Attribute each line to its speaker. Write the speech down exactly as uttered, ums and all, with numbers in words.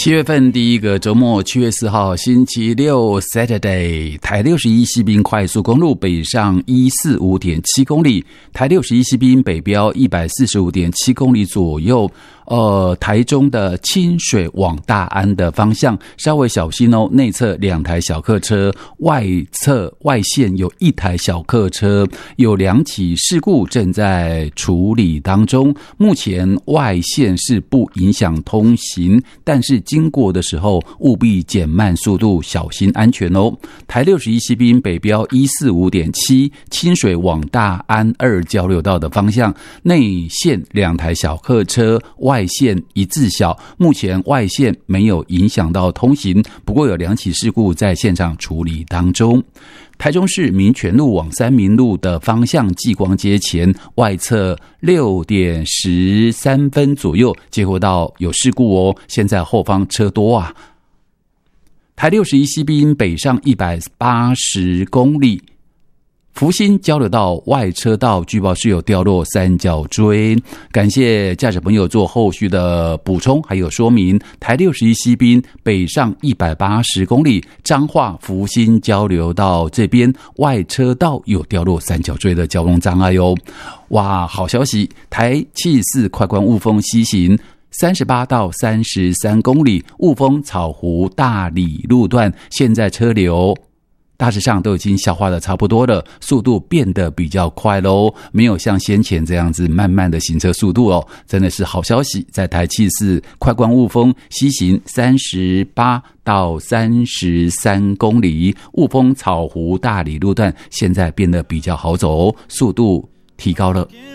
Speaker 1: 七月份第一个周末，七月四号星期六 Saturday， 台六十一西滨快速公路北上一百四十五点七公里，台六十一西滨北标一百四十五点七公里左右。呃，台中的清水往大安的方向稍微小心哦，内侧两台小客车，外侧外线有一台小客车，有两起事故正在处理当中。目前外线是不影响通行，但是经过的时候务必减慢速度，小心安全哦。台六十一西滨北标一百四十五点七，清水往大安二交流道的方向，内线两台小客车，外线一字小，目前外线没有影响到通行，不过有两起事故在现场处理当中。台中市民权路往三民路的方向，继光街前外侧六点十三分左右接获到有事故哦，现在后方车多啊。台六十一西滨北上一百八十公里，福兴交流道外车道据报是有掉落三角锥，感谢驾驶朋友做后续的补充还有说明。台六十一西滨北上一百八十公里，彰化福兴交流道这边外车道有掉落三角锥的交通障碍哦。哇，好消息！台七十四快关雾峰西行三十八到三十三公里，雾峰草湖大里路段现在车流大致上都已经消化的差不多了，速度变得比较快咯，没有像先前这样子慢慢的行车速度哦，真的是好消息。在台七十四快关雾峰西行三十八到三十三公里，雾峰草湖大里路段现在变得比较好走哦，速度提高了。